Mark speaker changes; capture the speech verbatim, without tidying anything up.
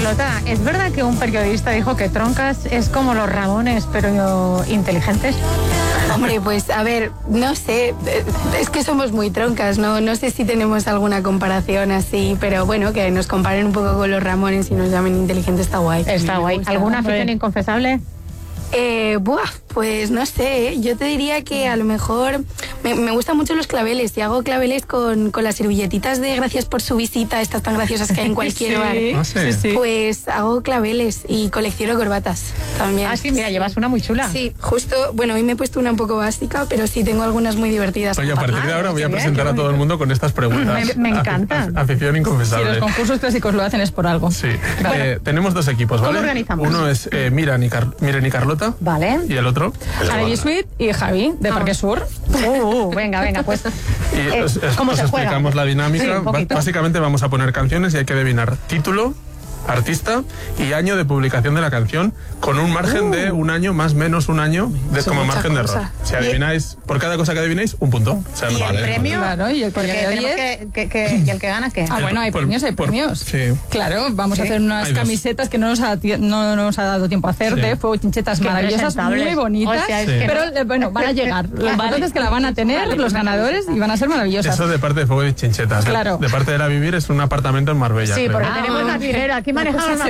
Speaker 1: Carlota, ¿es verdad que un periodista dijo que Troncas es como los Ramones, pero inteligentes?
Speaker 2: Hombre, pues a ver, no sé, es que somos muy troncas, no, no sé si tenemos alguna comparación así, pero bueno, que nos comparen un poco con los Ramones y nos llamen inteligentes está guay.
Speaker 1: Está guay. ¿Alguna afición inconfesable?
Speaker 2: Eh, buah, pues no sé, yo te diría que a lo mejor me, me gustan mucho los claveles y hago claveles con, con las servilletitas de gracias por su visita, estas tan graciosas que hay en cualquier
Speaker 1: sí.
Speaker 2: bar.
Speaker 3: Ah, sí.
Speaker 1: Sí.
Speaker 2: Pues hago claveles y colecciono corbatas también.
Speaker 1: Ah, sí, mira, llevas una muy chula.
Speaker 2: Sí, justo, bueno, hoy me he puesto una un poco básica, pero sí tengo algunas muy divertidas.
Speaker 3: Oye, a partir de ahora voy a presentar a todo el mundo con estas preguntas.
Speaker 1: Me, me encanta.
Speaker 3: Afición
Speaker 4: Si
Speaker 3: inconfesable.
Speaker 4: los concursos clásicos lo hacen es por algo.
Speaker 3: Sí. Eh, tenemos dos equipos, ¿vale?
Speaker 1: ¿Cómo organizamos?
Speaker 3: Uno es eh, Miran, y Car- Miren y Carlota.
Speaker 1: Vale.
Speaker 3: Y el otro.
Speaker 4: Javi Sweet y Javi, de Parque Sur.
Speaker 1: Uh, uh, venga, venga, pues.
Speaker 3: Y
Speaker 1: Eh,
Speaker 3: os, os-
Speaker 1: ¿cómo
Speaker 3: os
Speaker 1: se juega?
Speaker 3: explicamos la dinámica.
Speaker 1: Sí, un
Speaker 3: Ba-
Speaker 1: poquito.
Speaker 3: Básicamente vamos a poner canciones y hay que adivinar título, artista y año de publicación de la canción, con un margen de un año más menos un año de, como
Speaker 2: mucha
Speaker 3: margen de error.
Speaker 2: cosa.
Speaker 3: Si adivináis, por cada cosa que adivinéis, un punto. O sea,
Speaker 1: ¿Y
Speaker 3: no
Speaker 1: el
Speaker 3: vale.
Speaker 1: premio?
Speaker 4: Claro, y el que
Speaker 1: Porque
Speaker 4: gana
Speaker 1: tenemos
Speaker 4: diez.
Speaker 1: que, que, que- ¿Y el que gana qué?
Speaker 4: Ah, bueno, hay
Speaker 3: Por-
Speaker 4: premios, hay
Speaker 3: por-
Speaker 4: premios.
Speaker 3: sí.
Speaker 4: Claro, vamos a hacer unas
Speaker 3: Hay dos.
Speaker 4: camisetas que no nos ha, no nos ha dado tiempo a hacer,
Speaker 3: Sí.
Speaker 4: de fuego chinchetas
Speaker 1: Qué
Speaker 4: maravillosas,
Speaker 1: presentables.
Speaker 4: muy bonitas,
Speaker 1: O sea, es
Speaker 3: Sí.
Speaker 1: que
Speaker 4: pero
Speaker 1: no-
Speaker 4: eh, bueno, van a llegar. Lo importante es que la van a tener
Speaker 1: Vale.
Speaker 4: los ganadores y van a ser maravillosas.
Speaker 3: Eso de parte de Fuego de Chinchetas. De-
Speaker 4: Claro.
Speaker 3: De parte de la Vivir es un apartamento en Marbella.
Speaker 1: Sí,
Speaker 3: creo.
Speaker 1: porque
Speaker 4: Ah.
Speaker 1: tenemos la dinero. Aquí manejamos